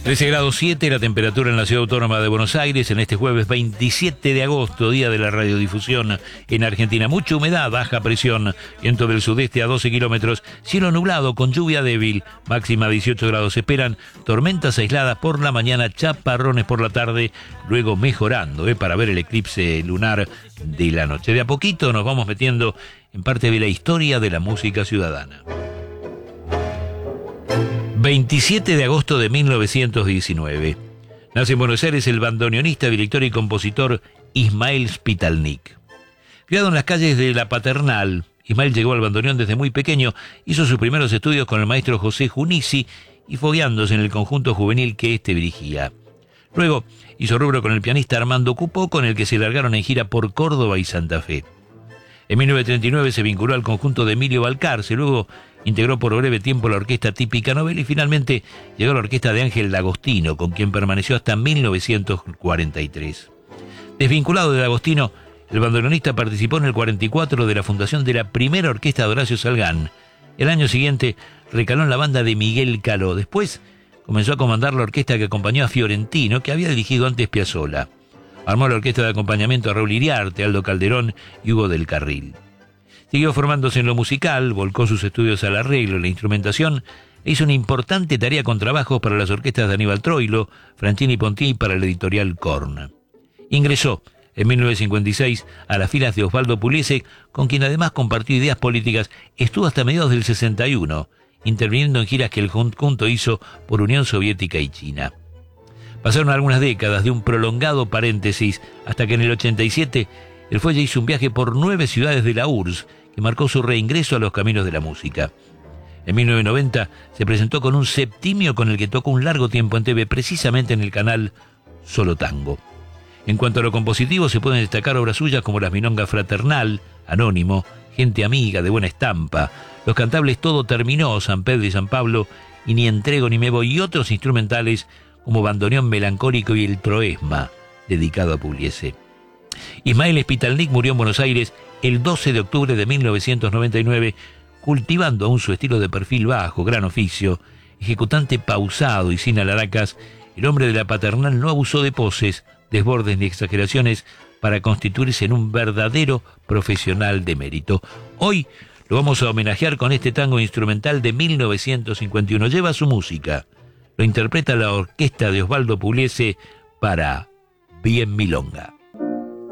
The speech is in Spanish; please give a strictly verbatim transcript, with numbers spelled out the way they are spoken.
trece grados siete la temperatura en la Ciudad Autónoma de Buenos Aires en este jueves veintisiete de agosto, día de la radiodifusión en Argentina. Mucha humedad, baja presión, viento del sudeste a doce kilómetros, cielo nublado con lluvia débil, máxima dieciocho grados. Se esperan tormentas aisladas por la mañana, chaparrones por la tarde, luego mejorando ¿eh? para ver el eclipse lunar de la noche. De a poquito nos vamos metiendo en parte de la historia de la música ciudadana. veintisiete de agosto de mil novecientos diecinueve. Nace en Buenos Aires el bandoneonista, director y compositor Ismael Spitalnik. Criado en las calles de La Paternal, Ismael llegó al bandoneón desde muy pequeño, hizo sus primeros estudios con el maestro José Junici y fogueándose en el conjunto juvenil que éste dirigía. Luego hizo rubro con el pianista Armando Cupó, con el que se largaron en gira por Córdoba y Santa Fe. En mil novecientos treinta y nueve se vinculó al conjunto de Emilio Balcarce, luego integró por breve tiempo la orquesta Típica Novel y finalmente llegó a la orquesta de Ángel D'Agostino, con quien permaneció hasta mil novecientos cuarenta y tres. Desvinculado de D'Agostino, el bandoneonista participó en el cuarenta y cuatro de la fundación de la primera orquesta de Horacio Salgán. El año siguiente recaló en la banda de Miguel Caló. Después comenzó a comandar la orquesta que acompañó a Fiorentino, que había dirigido antes Piazzolla. Armó la orquesta de acompañamiento a Raúl Iriarte, Aldo Calderón y Hugo del Carril. Siguió formándose en lo musical, volcó sus estudios al arreglo y la instrumentación e hizo una importante tarea con trabajos para las orquestas de Aníbal Troilo, Franchini Ponti y para la editorial Korn. Ingresó en mil novecientos cincuenta y seis a las filas de Osvaldo Pugliese, con quien además compartió ideas políticas. Estuvo hasta mediados del sesenta y uno, interviniendo en giras que el conjunto hizo por Unión Soviética y China. Pasaron algunas décadas de un prolongado paréntesis, hasta que en el ochenta y siete el Fuelle hizo un viaje por nueve ciudades de la U R S S, que marcó su reingreso a los caminos de la música. En mil novecientos noventa se presentó con un septimio con el que tocó un largo tiempo en T V, precisamente en el canal Solo Tango. En cuanto a lo compositivo, se pueden destacar obras suyas como Las Milongas Fraternal, Anónimo, Gente Amiga, De Buena Estampa, los cantables Todo Terminó, San Pedro y San Pablo, y Ni Entrego ni Me Voy, y otros instrumentales como Bandoneón Melancólico y El Troesma, dedicado a Pugliese. Ismael Spitalnik murió en Buenos Aires el doce de octubre de mil novecientos noventa y nueve, cultivando aún su estilo de perfil bajo, gran oficio, ejecutante pausado y sin alaracas. El hombre de La Paternal no abusó de poses, desbordes ni exageraciones para constituirse en un verdadero profesional de mérito. Hoy lo vamos a homenajear con este tango instrumental de mil novecientos cincuenta y uno. Lleva su música, lo interpreta la orquesta de Osvaldo Pugliese para Bien Milonga.